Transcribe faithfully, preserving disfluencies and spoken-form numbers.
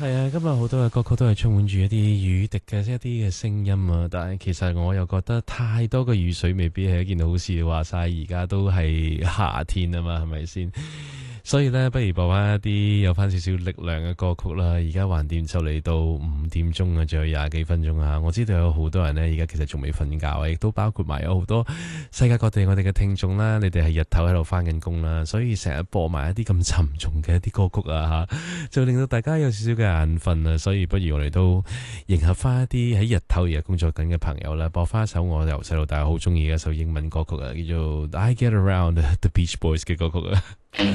係啊，今日好多嘅歌曲都係充滿住一啲雨滴嘅一啲嘅聲音啊，但係其實我又覺得太多嘅雨水未必係一件好事。話晒而家都係夏天啊嘛，係咪先？所以咧，不如播翻一啲有翻少少力量嘅歌曲啦。而家橫掂就嚟到五點鐘啊，仲有廿幾分鐘啊。我知道有好多人呢，而家其實仲未瞓覺啊，亦都包括埋有好多世界各地我哋嘅聽眾啦。你哋係日頭喺度翻緊工啦，所以成日播埋一啲咁沉重嘅一啲歌曲啊，吓就令到大家有少少嘅眼瞓啊。所以不如我哋都迎合翻一啲喺日頭而家工作緊嘅朋友啦，播翻一首我由細到大好中意嘅一首英文歌曲啊，叫做《I Get Around》The Beach Boys 嘅歌曲啊。